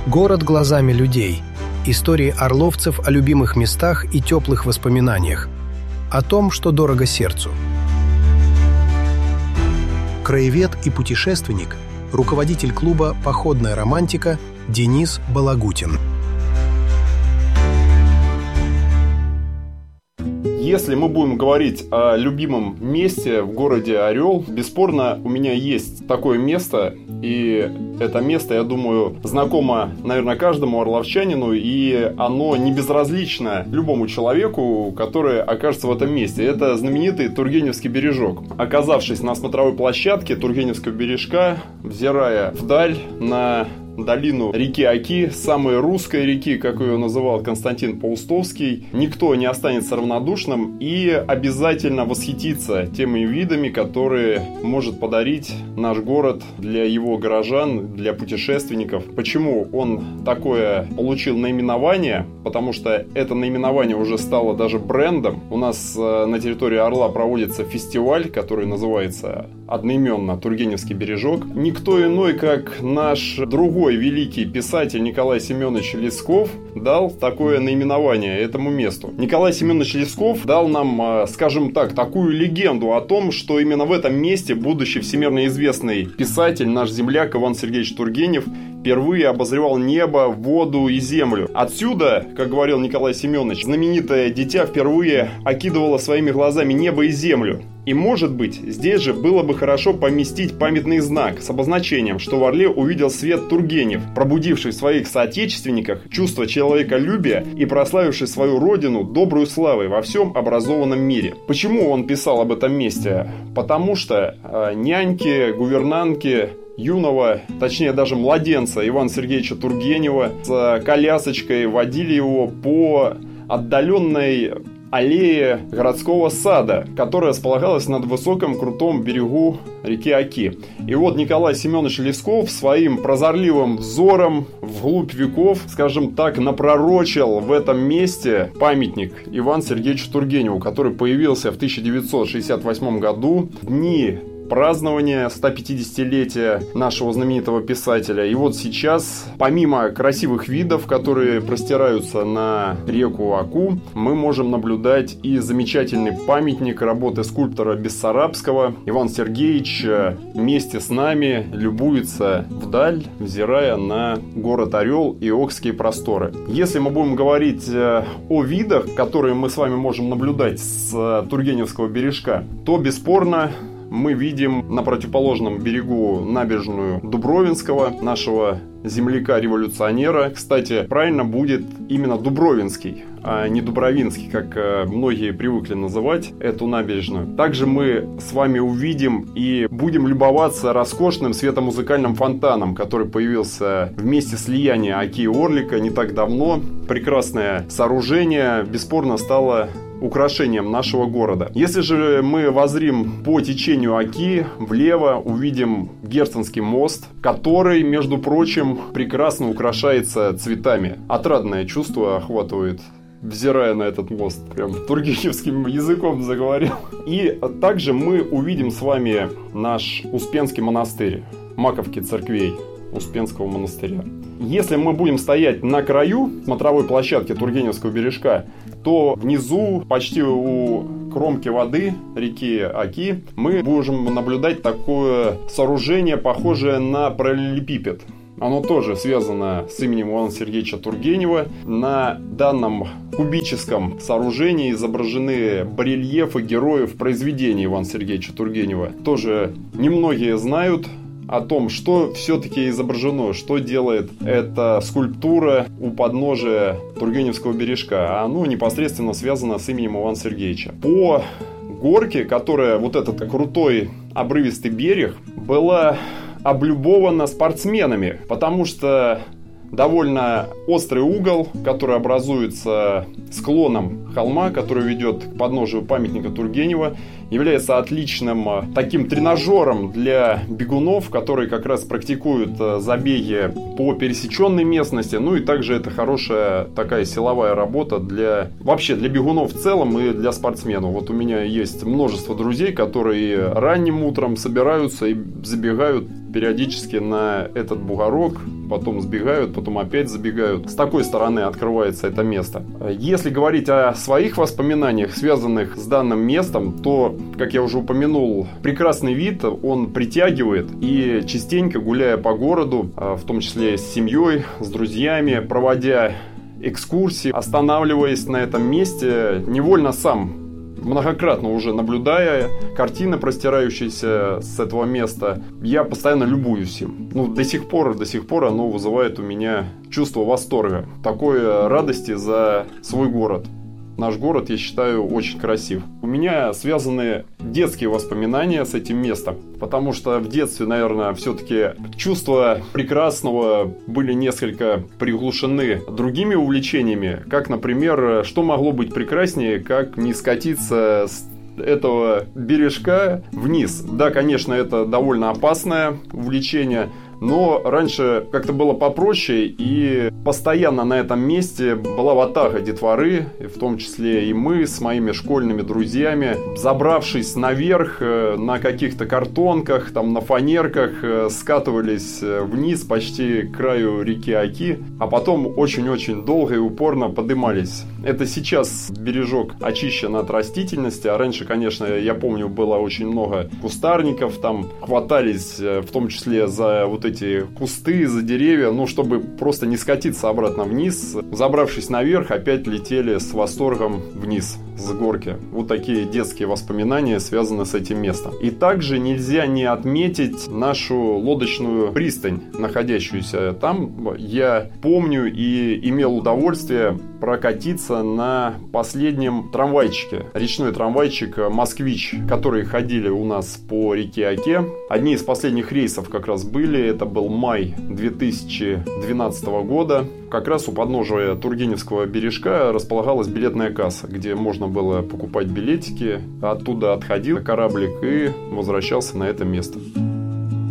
Город глазами людей. Истории орловцев о любимых местах и теплых воспоминаниях. О том, что дорого сердцу. Краевед и путешественник, руководитель клуба «Походная романтика» Денис Балагутин. Если мы будем говорить о любимом месте в городе Орел, бесспорно, у меня есть такое место, и это место, я думаю, знакомо, наверное, каждому орловчанину, и оно не безразлично любому человеку, который окажется в этом месте. Это знаменитый Тургеневский бережок. Оказавшись на смотровой площадке Тургеневского бережка, взирая вдаль на долину реки Оки, самой русской реки, как ее называл Константин Паустовский, никто не останется равнодушным и обязательно восхитится теми видами, которые может подарить наш город для его горожан, для путешественников. Почему он такое получил наименование? Потому что это наименование уже стало даже брендом. У нас на территории Орла проводится фестиваль, который называется одноименно Тургеневский бережок. Никто иной, как наш другой великий писатель Николай Семенович Лесков дал такое наименование этому месту. Николай Семенович Лесков дал нам, скажем так, такую легенду о том, что именно в этом месте будущий всемирно известный писатель, наш земляк Иван Сергеевич Тургенев, впервые обозревал небо, воду и землю. Отсюда, как говорил Николай Семенович, знаменитое дитя впервые окидывало своими глазами небо и землю. И, может быть, здесь же было бы хорошо поместить памятный знак с обозначением, что в Орле увидел свет Тургенев, пробудивший в своих соотечественниках чувство человеколюбия и прославивший свою родину добрую славой во всем образованном мире. Почему он писал об этом месте? Потому что няньки, гувернантки юного, точнее даже младенца Ивана Сергеевича Тургенева с колясочкой водили его по отдаленной аллее городского сада, которая располагалась над высоком крутом берегу реки Оки. И вот Николай Семенович Лесков своим прозорливым взором вглубь веков, скажем так, напророчил в этом месте памятник Ивану Сергеевичу Тургеневу, который появился в 1968 году, в дни празднования 150-летия нашего знаменитого писателя. И вот сейчас, помимо красивых видов, которые простираются на реку Оку, мы можем наблюдать и замечательный памятник работы скульптора Бессарабского. Иван Сергеевич вместе с нами любуется вдаль, взирая на город Орел и Окские просторы. Если мы будем говорить о видах, которые мы с вами можем наблюдать с Тургеневского бережка, то бесспорно мы видим на противоположном берегу набережную Дубровинского, нашего земляка-революционера. Кстати, правильно будет именно Дубровинский, а не Дубровинский, как многие привыкли называть эту набережную. Также мы с вами увидим и будем любоваться роскошным светомузыкальным фонтаном, который появился в месте слияния Оки и Орлика не так давно. Прекрасное сооружение бесспорно стало украшением нашего города. Если же мы воззрим по течению Оки влево, увидим Герценский мост, который, между прочим, прекрасно украшается цветами. Отрадное чувство охватывает, взирая на этот мост. Прям тургеневским языком заговорил. И также мы увидим с вами наш Успенский монастырь, маковки церквей Успенского монастыря. Если мы будем стоять на краю смотровой площадки Тургеневского бережка, то внизу, почти у кромки воды реки Оки, мы будем наблюдать такое сооружение, похожее на параллелепипед. Оно тоже связано с именем Ивана Сергеевича Тургенева. На данном кубическом сооружении изображены барельефы героев произведений Ивана Сергеевича Тургенева. Тоже немногие знают о том, что все-таки изображено, что делает эта скульптура у подножия Тургеневского бережка. А оно непосредственно связано с именем Ивана Сергеевича. По горке, которая, вот этот крутой обрывистый берег, была облюбована спортсменами, потому что довольно острый угол, который образуется склоном холма, который ведет к подножию памятника Тургенева, является отличным таким тренажером для бегунов, которые как раз практикуют забеги по пересеченной местности. Ну и также это хорошая такая силовая работа вообще для бегунов в целом и для спортсменов. Вот у меня есть множество друзей, которые ранним утром собираются и забегают периодически на этот бугорок, потом сбегают, потом опять забегают. С такой стороны открывается это место. Если говорить о своих воспоминаниях, связанных с данным местом, то, как я уже упомянул, прекрасный вид, он притягивает. И частенько, гуляя по городу, в том числе с семьей, с друзьями, проводя экскурсии, останавливаясь на этом месте, невольно сам, многократно уже наблюдая картины, простирающиеся с этого места, я постоянно любуюсь им. До сих пор оно вызывает у меня чувство восторга, такой радости за свой город. Наш город, я считаю, очень красив. У меня связаны детские воспоминания с этим местом, потому что в детстве, наверное, все-таки чувства прекрасного были несколько приглушены другими увлечениями, как, например, что могло быть прекраснее, как не скатиться с этого бережка вниз. Да, конечно, это довольно опасное увлечение, но раньше как-то было попроще, и постоянно на этом месте была ватага детворы, в том числе и мы с моими школьными друзьями, забравшись наверх на каких-то картонках, там на фанерках, скатывались вниз почти к краю реки Оки, а потом очень-очень долго и упорно поднимались. Это сейчас бережок очищен от растительности, а раньше, конечно, я помню, было очень много кустарников, там хватались в том числе за вот эти кусты, за деревья, чтобы просто не скатиться обратно вниз. Забравшись наверх, опять летели с восторгом вниз с горки. Вот такие детские воспоминания связаны с этим местом. И также нельзя не отметить нашу лодочную пристань, находящуюся там. Я помню и имел удовольствие прокатиться на последнем трамвайчике. Речной трамвайчик «Москвич», которые ходили у нас по реке Оке. Одни из последних рейсов как раз были. Это был май 2012 года. Как раз у подножия Тургеневского бережка располагалась билетная касса, где можно было покупать билетики. Оттуда отходил кораблик и возвращался на это место.